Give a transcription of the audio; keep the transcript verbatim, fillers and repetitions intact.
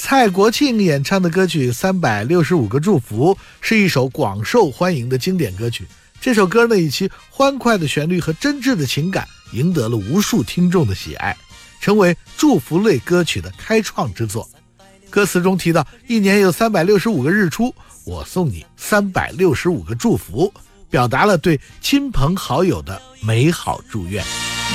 蔡国庆演唱的歌曲《三百六十五个祝福》是一首广受欢迎的经典歌曲。这首歌呢，以其欢快的旋律和真挚的情感，赢得了无数听众的喜爱，成为祝福类歌曲的开创之作。歌词中提到，一年有三百六十五个日出，我送你三百六十五个祝福，表达了对亲朋好友的美好祝愿。